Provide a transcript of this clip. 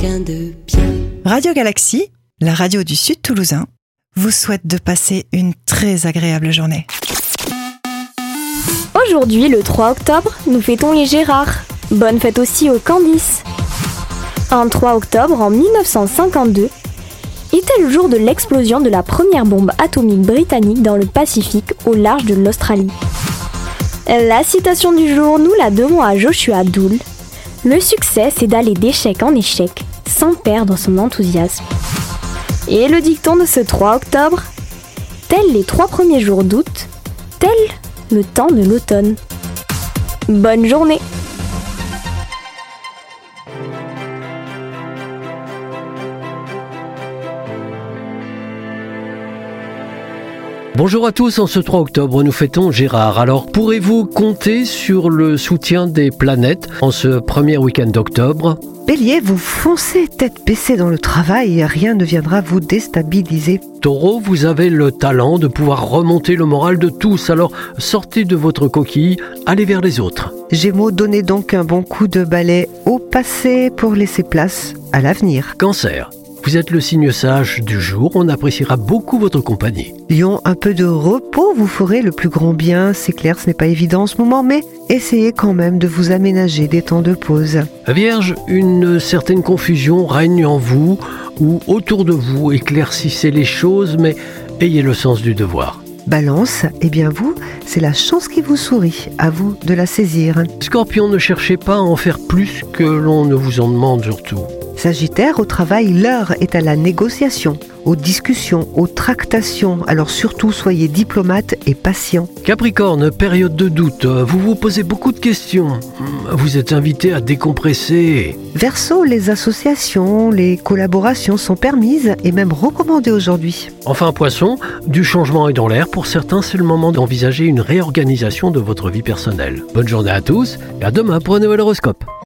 quelqu'un de bien. Radio Galaxie, la radio du Sud Toulousain, vous souhaite de passer une très agréable journée. Aujourd'hui, le 3 octobre, nous fêtons les Gérards. Bonne fête aussi aux Candice. Un 3 octobre en 1952 était le jour de l'explosion de la première bombe atomique britannique dans le Pacifique au large de l'Australie. La citation du jour, nous la devons à Joshua Dool. Le succès, c'est d'aller d'échec en échec, sans perdre son enthousiasme. Et le dicton de ce 3 octobre, tels les 3 premiers jours d'août, tel le temps de l'automne. Bonne journée! Bonjour à tous, en ce 3 octobre, nous fêtons Gérard. Alors, pourrez-vous compter sur le soutien des planètes en ce premier week-end d'octobre ? Bélier, vous foncez tête baissée dans le travail et rien ne viendra vous déstabiliser. Taureau, vous avez le talent de pouvoir remonter le moral de tous, alors sortez de votre coquille, allez vers les autres. Gémeaux, donnez donc un bon coup de balai au passé pour laisser place à l'avenir. Cancer, vous êtes le signe sage du jour, on appréciera beaucoup votre compagnie. Lion, un peu de repos vous ferez le plus grand bien. C'est clair, ce n'est pas évident en ce moment, mais essayez quand même de vous aménager des temps de pause. Vierge, une certaine confusion règne en vous ou autour de vous. Éclaircissez les choses, mais ayez le sens du devoir. Balance, eh bien vous, c'est la chance qui vous sourit, à vous de la saisir. Scorpion, ne cherchez pas à en faire plus que l'on ne vous en demande surtout. Sagittaire, au travail, l'heure est à la négociation, aux discussions, aux tractations. Alors surtout, soyez diplomate et patient. Capricorne, période de doute, vous vous posez beaucoup de questions. Vous êtes invité à décompresser. Verseau, les associations, les collaborations sont permises et même recommandées aujourd'hui. Enfin, Poisson, du changement est dans l'air. Pour certains, c'est le moment d'envisager une réorganisation de votre vie personnelle. Bonne journée à tous et à demain pour un nouvel horoscope.